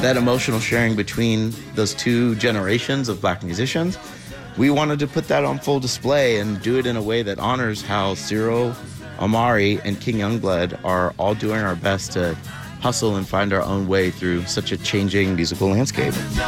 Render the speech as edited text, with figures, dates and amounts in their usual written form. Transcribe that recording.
that emotional sharing between those two generations of Black musicians. We wanted to put that on full display and do it in a way that honors how Cyril, Amari, and King Youngblood are all doing our best to hustle and find our own way through such a changing musical landscape.